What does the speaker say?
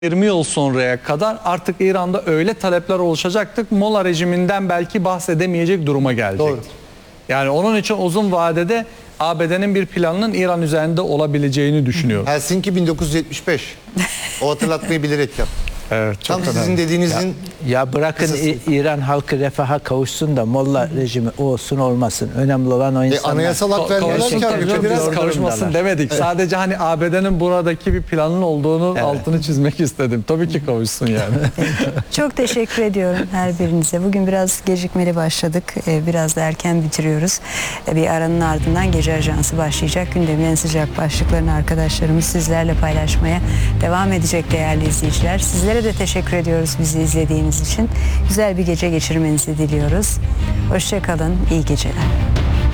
20 yıl sonraya kadar artık İran'da öyle talepler oluşacaktır. Molla rejiminden belki bahsedemeyecek duruma gelecek. Doğru. Yani onun için uzun vadede ABD'nin bir planının İran üzerinde olabileceğini düşünüyorum. Helsinki 1975. O hatırlatmayı bilerek yaptım. Evet, çok Tam önemli. sizin dediğinizin Ya bırakın kısası. İran halkı refaha kavuşsun da Molla rejimi olsun olmasın. Önemli olan o insanlar. anayasal hak verdiler Kavuşsun ki tabii, abi. biraz zor kavuşmasın durumdalar. demedik. Sadece hani ABD'nin buradaki bir planın olduğunu altını çizmek istedim. Tabii ki kavuşsun yani. Çok teşekkür ediyorum her birinize. Bugün biraz gecikmeli başladık. Biraz da erken bitiriyoruz. Bir aranın ardından Gece Ajansı başlayacak. Gündemin en sıcak başlıklarını arkadaşlarımız sizlerle paylaşmaya devam edecek değerli izleyiciler. Sizlere de teşekkür ediyoruz bizi izlediğiniz için. Güzel bir gece geçirmenizi diliyoruz. Hoşça kalın, iyi geceler.